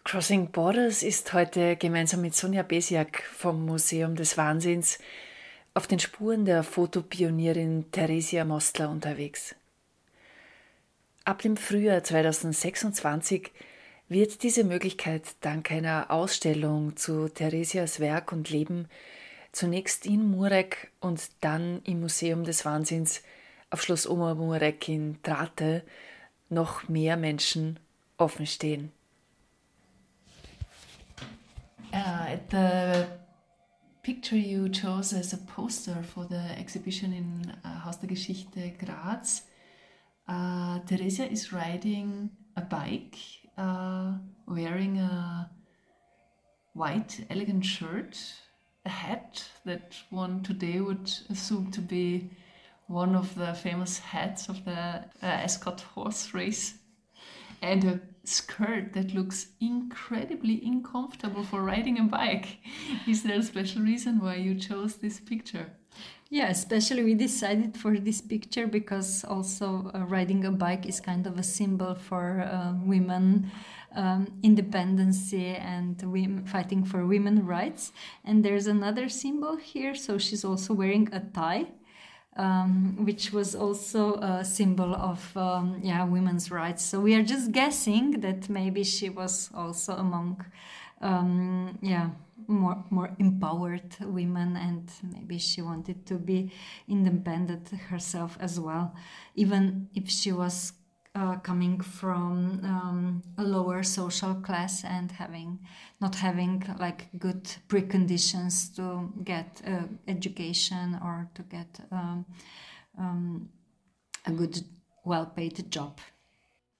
Crossing Borders ist heute gemeinsam mit Sonja Besiak vom Museum des Wahnsinns auf den Spuren der Fotopionierin Theresia Mostler unterwegs. Ab dem Frühjahr 2026 wird diese Möglichkeit dank einer Ausstellung zu Theresias Werk und Leben zunächst in Murek und dann im Museum des Wahnsinns auf Schloss Obermurek in Trate noch mehr Menschen offen stehen. The picture you chose as a poster for the exhibition in Haus der Geschichte Graz, Theresia is riding a bike, wearing a white elegant shirt, a hat that one today would assume to be one of the famous hats of the Ascot horse race, and a skirt that looks incredibly uncomfortable for riding a bike. Is there a special reason why you chose this picture? Yeah, especially we decided for this picture because also riding a bike is kind of a symbol for women independency and women fighting for women's rights. And there's another symbol here, so she's also wearing a tie. Which was also a symbol of women's rights. So we are just guessing that maybe she was also among more empowered women, and maybe she wanted to be independent herself as well, even if she was coming from a lower social class and not having like good preconditions to get education or to get a good well-paid job.